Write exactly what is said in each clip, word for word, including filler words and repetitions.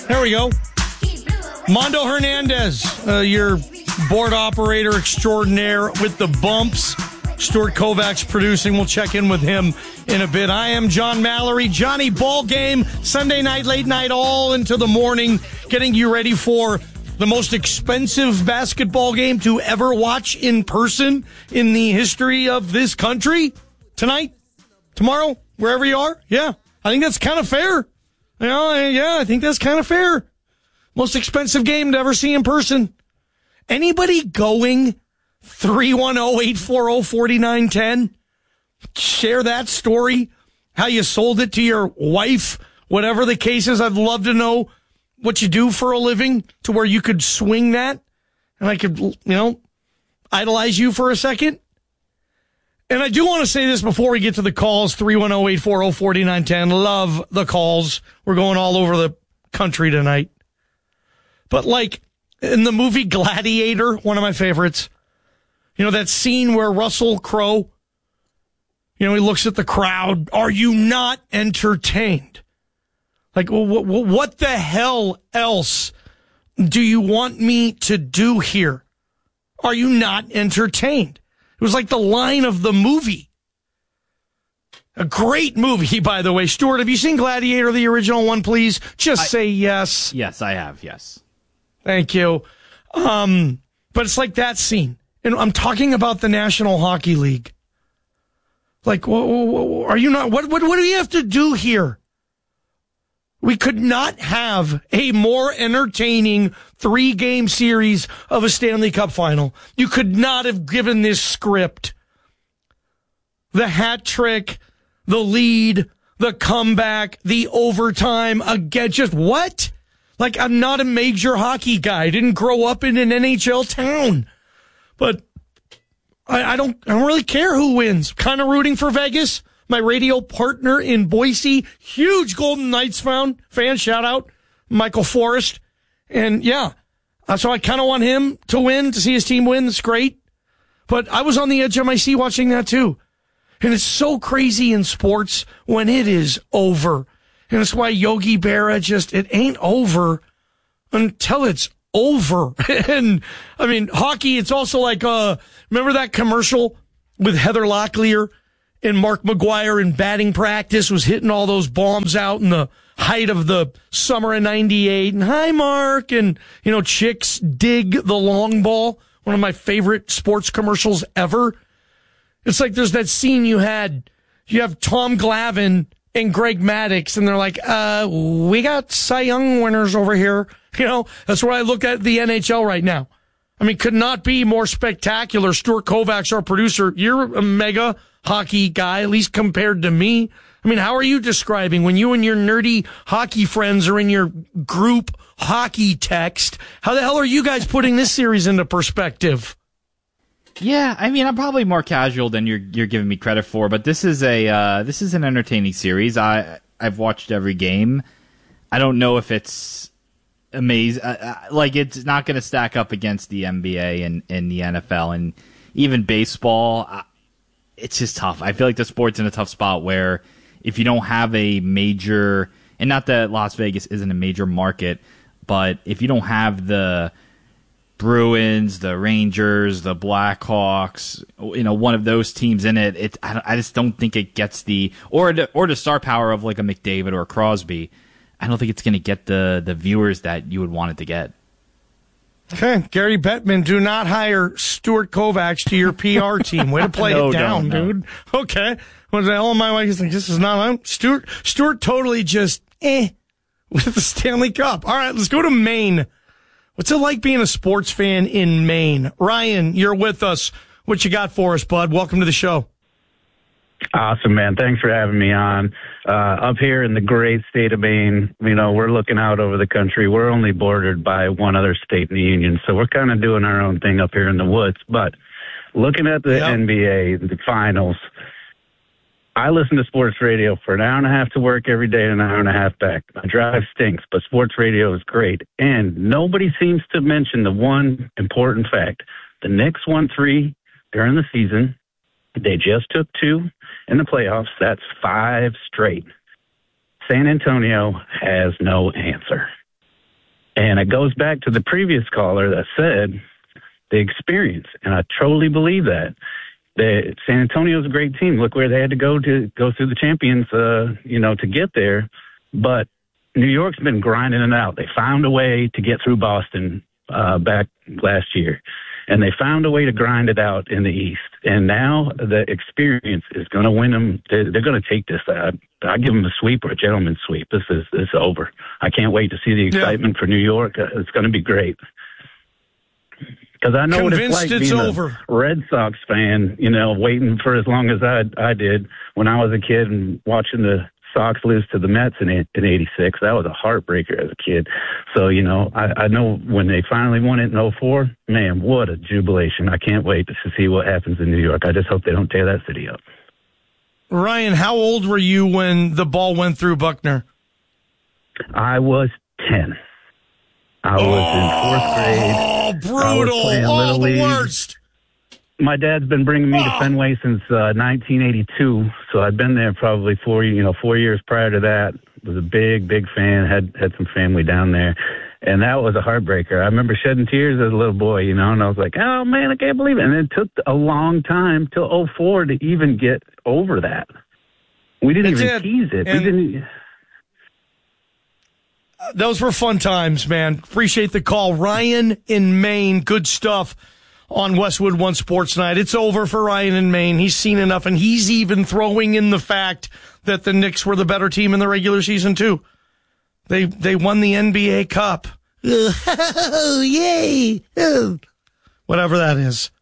There we go. Mondo Hernandez, uh, your board operator extraordinaire with the bumps. Stuart Kovacs producing. We'll check in with him in a bit. I am John Mallory. Johnny, ball game, Sunday night, late night, all into the morning, getting you ready for the most expensive basketball game to ever watch in person in the history of this country. Tonight, tomorrow, wherever you are. Yeah, I think that's kind of fair. You know, yeah, I think that's kind of fair. Most expensive game to ever see in person. Anybody going three one zero, eight four zero, four nine one zero? Share that story, how you sold it to your wife, whatever the case is. I'd love to know what you do for a living to where you could swing that and I could, you know, idolize you for a second. And I do want to say this before we get to the calls, three one zero, eight four zero, four nine one zero. Love the calls. We're going all over the country tonight. But like in the movie Gladiator, one of my favorites, you know, that scene where Russell Crowe, you know, he looks at the crowd. Are you not entertained? Like, what, what the hell else do you want me to do here? Are you not entertained? It was like the line of the movie. A great movie, by the way. Stuart, have you seen Gladiator, the original one, please? Just I, say yes. Yes, I have, yes. Thank you. Um, but it's like that scene. And I'm talking about the National Hockey League. Like, are you not, what, what, what do you have to do here? We could not have a more entertaining three-game series of a Stanley Cup final. You could not have given this script the hat trick, the lead, the comeback, the overtime, again, just what? Like, I'm not a major hockey guy. I didn't grow up in an N H L town. But I, I don't I don't really care who wins. Kind of rooting for Vegas. My radio partner in Boise, huge Golden Knights fan, fan shout out, Michael Forrest. And yeah, so I kind of want him to win, to see his team win. It's great. But I was on the edge of my seat watching that too. And it's so crazy in sports when it is over. And it's why Yogi Berra just, it ain't over until it's over. And I mean, hockey, it's also like, uh, remember that commercial with Heather Locklear? And Mark McGuire in batting practice was hitting all those bombs out in the height of the summer of ninety-eight. And hi, Mark. And, you know, chicks dig the long ball. One of my favorite sports commercials ever. It's like there's that scene you had. You have Tom Glavine and Greg Maddux, and they're like, uh, we got Cy Young winners over here. You know, that's where I look at the N H L right now. I mean, could not be more spectacular. Stuart Kovacs, our producer, you're a mega hockey guy, at least compared to me. I mean, how are you describing when you and your nerdy hockey friends are in your group hockey text? How the hell are you guys putting this series into perspective? Yeah, I mean, I'm probably more casual than you're you're giving me credit for, but this is a uh, this is an entertaining series. I I've watched every game. I don't know if it's amazing. Uh, like, it's not going to stack up against the N B A and, and the N F L and even baseball. I, It's just tough. I feel like the sport's in a tough spot where if you don't have a major, and not that Las Vegas isn't a major market, but if you don't have the Bruins, the Rangers, the Blackhawks, you know, one of those teams in it, it I, I just don't think it gets the, or the, or the star power of like a McDavid or a Crosby. I don't think it's going to get the, the viewers that you would want it to get. Okay, Gary Bettman, do not hire Stuart Kovacs to your P R team. Way to play no, it down, no, no. dude. Okay. What the hell am I like? This is not on. Stuart, Stuart totally just, eh, with the Stanley Cup. All right, let's go to Maine. What's it like being a sports fan in Maine? Ryan, you're with us. What you got for us, bud? Welcome to the show. Awesome, man. Thanks for having me on. Uh, up here in the great state of Maine, you know, we're looking out over the country. We're only bordered by one other state in the union, so we're kind of doing our own thing up here in the woods. But looking at the yep. N B A, the finals, I listen to sports radio for an hour and a half to work every day and an hour and a half back. My drive stinks, but sports radio is great. And nobody seems to mention the one important fact. The Knicks won three during the season. They just took two in the playoffs. That's five straight. San Antonio has no answer. And it goes back to the previous caller that said the experience. And I totally believe that. The, San Antonio's a great team. Look where they had to go to go through the champions, uh, you know, to get there. But New York's been grinding it out. They found a way to get through Boston uh, back last year. And they found a way to grind it out in the East. And now the experience is going to win them. They're, they're going to take this. I, I give them a sweep or a gentleman's sweep. This is this is over. I can't wait to see the excitement yeah. for New York. Uh, it's going to be great. Because I know Convinced what it's like it's being over. a Red Sox fan, you know, waiting for as long as I I did when I was a kid and watching the Sox lose to the Mets in in eighty-six. That was a heartbreaker as a kid. So, you know, I, I know when they finally won it in oh four, man, what a jubilation. I can't wait to see what happens in New York. I just hope they don't tear that city up. Ryan, how old were you when the ball went through Buckner? I was ten. I was oh, in fourth grade. Oh, brutal. Oh, the league. Worst. My dad's been bringing me to Fenway since uh, nineteen eighty-two, so I've been there probably four, you know, four years prior to that. Was a big, big fan. Had had some family down there, and that was a heartbreaker. I remember shedding tears as a little boy, you know, and I was like, "Oh man, I can't believe it!" And it took a long time till oh four to even get over that. We didn't it even did. tease it. And we didn't. Those were fun times, man. Appreciate the call, Ryan in Maine. Good stuff on Westwood One Sports Night. It's over for Ryan in Maine. He's seen enough, and he's even throwing in the fact that the Knicks were the better team in the regular season, too. They they won the N B A Cup. Oh, yay. Oh. Whatever that is.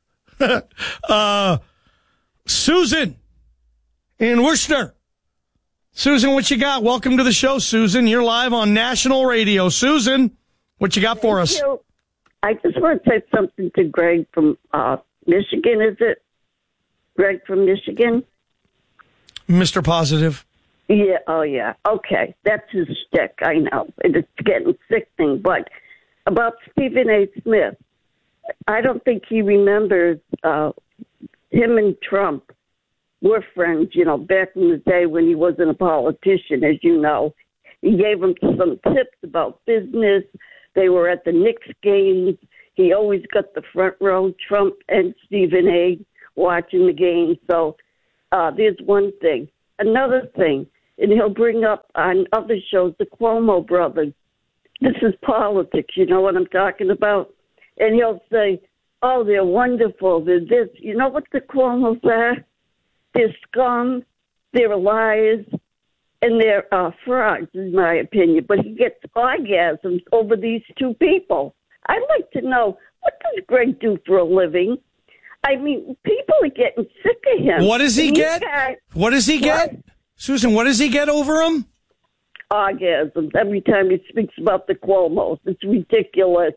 uh, Susan in Worcester. Susan, what you got? Welcome to the show, Susan. You're live on national radio. Susan, what you got for Thank us? You. I just want to say something to Greg from uh, Michigan, is it? Greg from Michigan? Mister Positive. Yeah, oh yeah. Okay, that's his shtick, I know. It's getting sickening. But about Stephen A. Smith, I don't think he remembers uh, him and Trump were friends, you know, back in the day when he wasn't a politician, as you know. He gave him some tips about business. They were at the Knicks games. He always got the front row, Trump and Stephen A. watching the game. So uh, there's one thing. Another thing, and he'll bring up on other shows, the Cuomo brothers. This is politics, you know what I'm talking about? And he'll say, oh, they're wonderful, they're this. You know what the Cuomos are? They're scum, they're liars, and they're uh, frauds, in my opinion. But he gets orgasms over these two people. I'd like to know, what does Greg do for a living? I mean, people are getting sick of him. What does he get? Got, what does he get? What? Susan, what does he get over him? Orgasms every time he speaks about the Cuomos. It's ridiculous.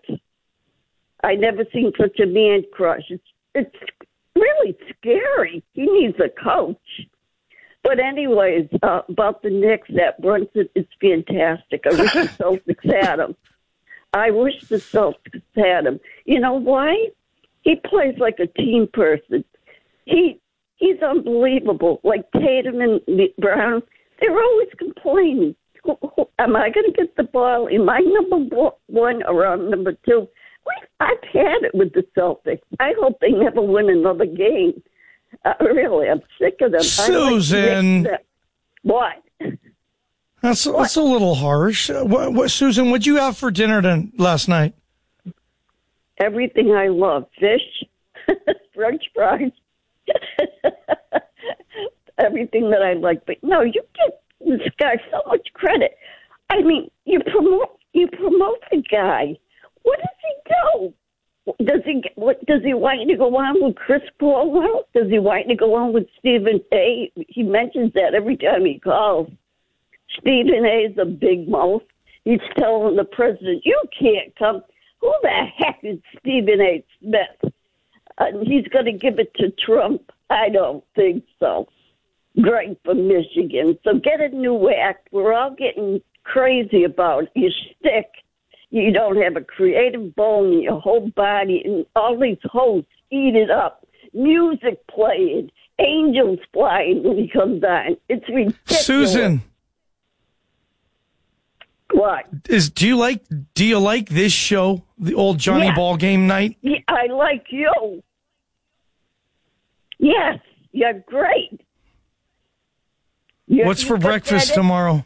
I never seen such a man crush. It's, it's really scary. He needs a coach. But anyways, uh, about the Knicks, that Brunson is fantastic. I wish the Celtics had him. I wish the Celtics had him. You know why? He plays like a team person. He he's unbelievable. Like Tatum and Brown, they're always complaining. Am I going to get the ball? Am I number one or I'm number two? I've had it with the Celtics. I hope they never win another game. Uh, really, I'm sick of them. Susan. Like what? That's, what? That's a little harsh. What, what, Susan, what'd you have for dinner to, last night? Everything I love. Fish, French fries, everything that I like. But no, you get this guy so much credit. I mean, you promote you promote the guy. What does he do? Does he what? Does he want you to go on with Chris Paul? Does he want you to go on with Stephen A? He mentions that every time he calls. Stephen A is a big mouth. He's telling the president, "You can't come." Who the heck is Stephen A. Smith? And he's going to give it to Trump? I don't think so. Greg from Michigan. So get a new act. We're all getting crazy about it. You stick. You don't have a creative bone in your whole body. And all these hosts eat it up. Music playing. Angels flying when he comes on. It's ridiculous. Susan. What? Is do you like do you like this show, the old Johnny Yeah. Ball Game Night? Yeah, I like you. Yes, you're great. You're, What's for you breakfast pathetic. tomorrow?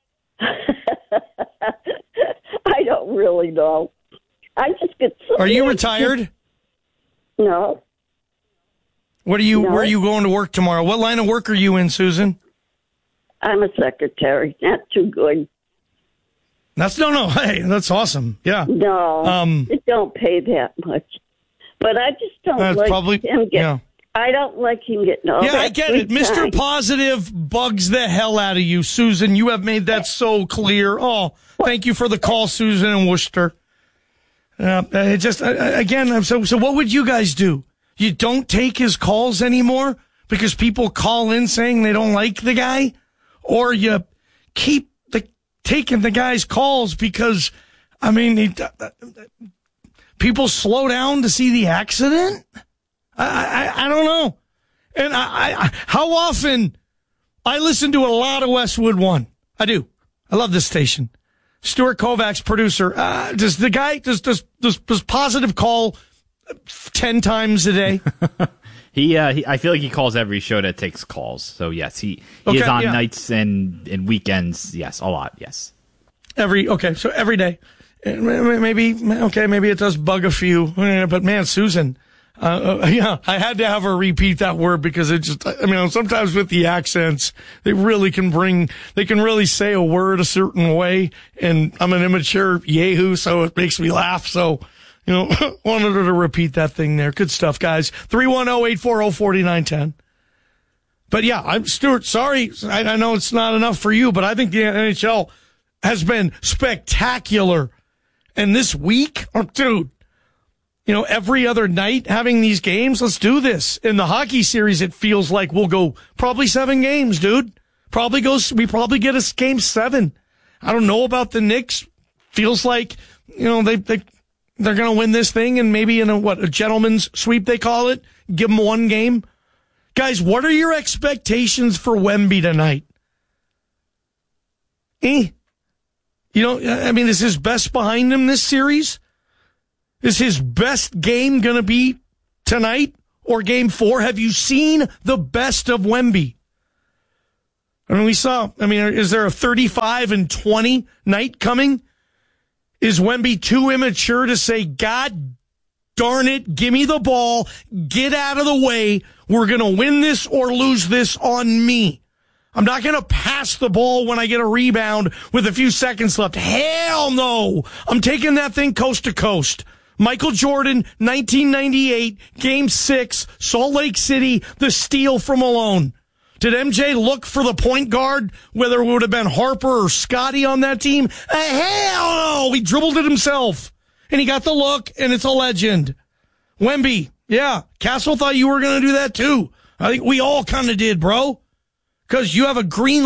I don't really know. I just get so. Are you anxious. retired? No, What are you? No. Where are you going to work tomorrow? What line of work are you in, Susan? I'm a secretary. Not too good. That's no, no. Hey, that's awesome. Yeah, No, Um, it don't pay that much. But I just don't That's like probably- him getting. yeah. I don't like him getting all yeah, that I get free it. Mister time. Positive bugs the hell out of you, Susan. You have made that so clear. Oh, thank you for the call, Susan in Worcester. Uh, it just uh, again. So, so what would you guys do? You don't take his calls anymore because people call in saying they don't like the guy, or you keep the taking the guy's calls because, I mean, he, uh, people slow down to see the accident. I, I, I don't know. And I, I, how often I listen to a lot of Westwood One. I do. I love this station. Stuart Kovacs, producer. Uh, does the guy, does, does, does, does Positive call ten times a day? He, uh, he, I feel like he calls every show that takes calls. So yes, he, he Okay, is on yeah. nights and, and weekends. Yes, a lot. Yes. Every, okay, so every day. Uh, Maybe, okay, maybe it does bug a few. But man, Susan, Uh, uh, yeah, I had to have her repeat that word because it just, I mean, sometimes with the accents, they really can bring, they can really say a word a certain way. And I'm an immature yahoo, so it makes me laugh. So, you know, wanted her to repeat that thing there. Good stuff, guys. three one zero, eight four zero, four nine one zero. But yeah, I'm Stuart. Sorry. I, I know it's not enough for you, but I think the N H L has been spectacular. And this week, oh, dude, you know, every other night having these games, let's do this. In the hockey series, it feels like we'll go probably seven games, dude. Probably goes, we probably get a game seven. I don't know about the Knicks. Feels like, you know, they, they, they're going to win this thing and maybe in a, what, a gentleman's sweep they call it. Give them one game. Guys, what are your expectations for Wemby tonight? Eh? You know, I mean, is his best behind him this series? Is his best game going to be tonight or game four? Have you seen the best of Wemby? I mean, we saw, I mean, is there a thirty-five and twenty night coming? Is Wemby too immature to say, God darn it, give me the ball, get out of the way. We're going to win this or lose this on me. I'm not going to pass the ball when I get a rebound with a few seconds left. Hell no. I'm taking that thing coast to coast. Michael Jordan, nineteen ninety-eight, game six, Salt Lake City, the steal from Malone. Did M J look for the point guard, whether it would have been Harper or Scotty on that team? Uh, hell no. He dribbled it himself. And he got the look, and it's a legend. Wemby, yeah, Castle thought you were going to do that too. I think we all kind of did, bro. Because you have a green